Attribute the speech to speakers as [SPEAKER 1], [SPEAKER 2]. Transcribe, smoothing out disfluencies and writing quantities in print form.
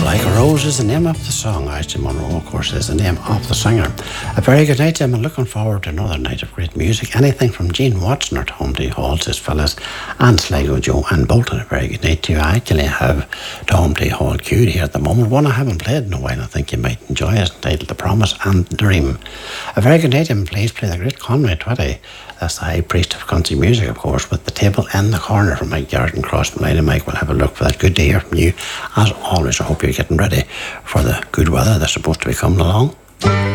[SPEAKER 1] Like a Rose is the name of the song. Ashley Monroe, of course, is the name of the singer. A very good night, Jim, and looking forward to another night of great music. Anything from Gene Watson or Tom D. Hall, says Phyllis, and Sligo Joe and Bolton. A very good night to you. I actually have Tom D. Hall queued here at the moment. One I haven't played in a while. I think you might enjoy it, entitled The Promise and Dream. A very good night, Jim. Please play the great Conway Twitty. That's the high priest of country music, of course, with The Table in the Corner from Mike Garrett and Cross Malina. Mike, we'll have a look for that. Good to hear from you. As always, I hope you're getting ready for the good weather that's supposed to be coming along.